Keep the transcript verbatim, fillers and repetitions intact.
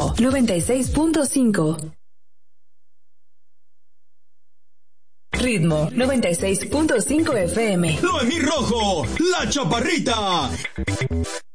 Ritmo noventa y seis punto cinco. Ritmo noventa y seis punto cinco F M. Noemí Rojo, la Chaparrita.